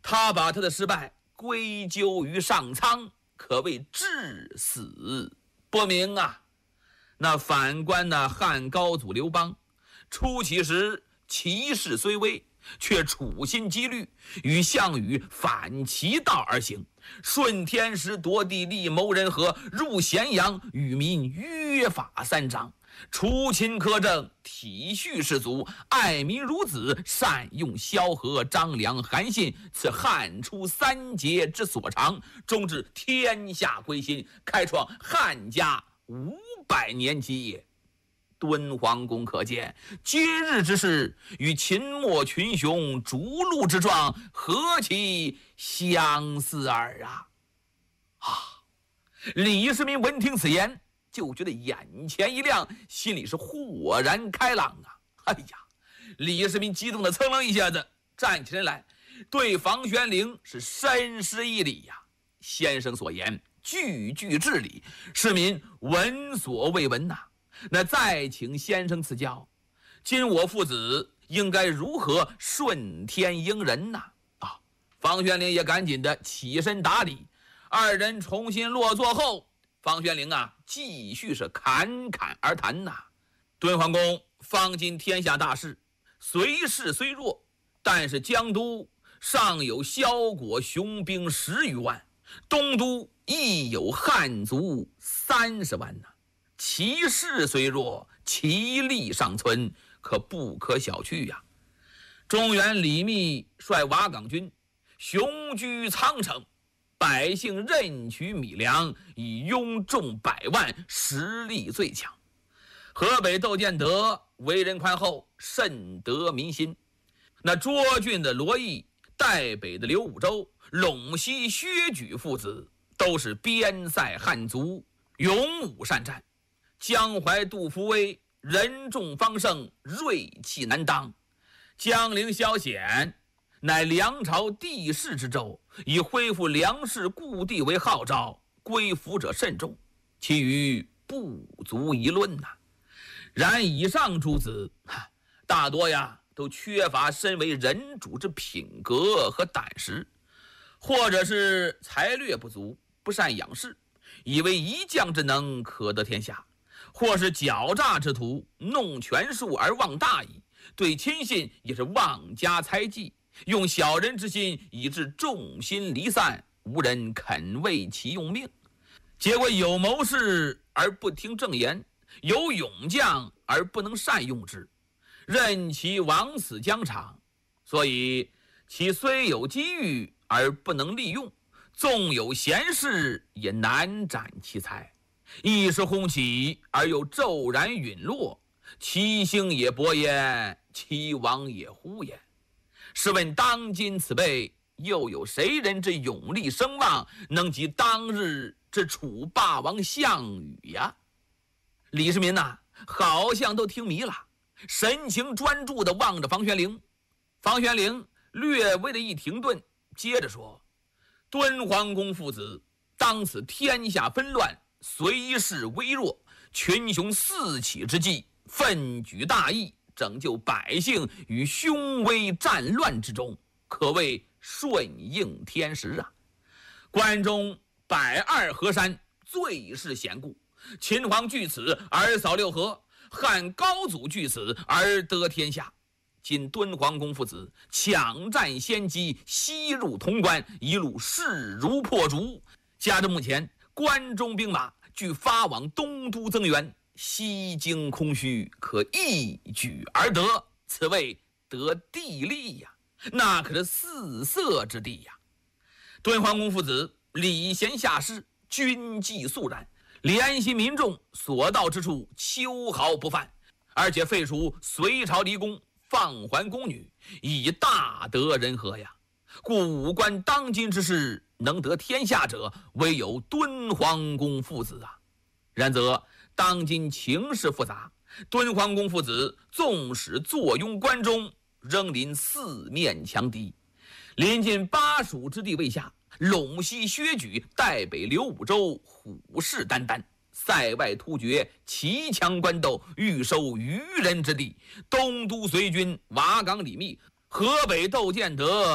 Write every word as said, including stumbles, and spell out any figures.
他把他的失败归咎于上苍，可谓至死不明啊。那反观那汉高祖刘邦，初起时其势虽微，却处心积虑，与项羽反其道而行，顺天时夺地，立谋人和，入咸阳，与民约法三章，除秦苛政，体恤士卒，爱民如子，善用萧何、张良、韩信，此汉初三杰之所长，终至天下归心，开创汉家五百年基业。敦煌宫可见，今日之事与秦末群雄逐鹿之状，何其相似耳啊！啊！李世民闻听此言，就觉得眼前一亮，心里是豁然开朗啊！哎呀，李世民激动的噌楞一下子站起身来，对房玄龄是深施一礼呀。先生所言句句至理，市民闻所未闻呐、啊。那再请先生赐教，今我父子应该如何顺天应人呢？啊，房玄龄也赶紧的起身答礼。二人重新落座后，房玄龄啊继续是侃侃而谈呐、啊。敦煌宫方今天下大势，隋势虽弱，但是江都尚有萧国雄兵十余万，东都亦有汉族三十万呐、啊。其势虽弱，其力尚存，可不可小觑呀、啊？中原李密率瓦岗军雄居苍城，百姓任取米粮，以拥众百万，实力最强。河北窦建德为人宽厚，甚得民心。那涿郡的罗毅、代北的刘武周、陇西薛举父子都是边塞汉族，勇武善战。江淮杜伏威人众方盛，锐气难当。江陵萧显乃梁朝帝室之胄，以恢复梁氏故地为号召，归服者甚众，其余不足一论呐、啊。然以上诸子大多呀都缺乏身为人主之品格和胆识，或者是才略不足，不善养士，以为一将之能可得天下，或是狡诈之徒，弄权术而忘大义，对亲信也是妄加猜忌，用小人之心，以致众心离散，无人肯为其用命。结果有谋士而不听正言，有勇将而不能善用之，任其枉死疆场。所以其虽有机遇而不能利用，纵有贤士也难展其才。一时轰起而又骤然陨落，其兴也勃焉，其亡也忽焉。试问当今此辈，又有谁人之勇力声望，能及当日之楚霸王项羽呀？李世民呐、啊，好像都听迷了，神情专注地望着房玄龄。房玄龄略微的一停顿，接着说：敦煌宫父子当此天下纷乱，随势微弱，群雄四起之际，奋举大义，拯救百姓于凶危战乱之中，可谓顺应天时啊！关中百二河山最是险固，秦皇据此而扫六合，汉高祖据此而得天下。今敦煌宫父子抢占先机，西入潼关，一路势如破竹，加之目前关中兵马俱发往东都增援，西京空虚，可一举而得，此谓得地利呀，那可是四色之地呀。敦煌宫父子礼贤下士，军纪肃然，怜惜民众，所到之处秋毫不犯，而且废除隋朝离宫，放还宫女，以大得人和呀。故武官当今之事，能得天下者，唯有敦煌宫父子啊。然则当今情势复杂，敦煌宫父子纵使坐拥关中，仍临四面强敌。临近巴蜀之地未下，陇西薛举、代北刘武周虎视眈眈，塞外突厥骑强官斗，欲收渔人之地。东都随军瓦岗李密，河北窦建德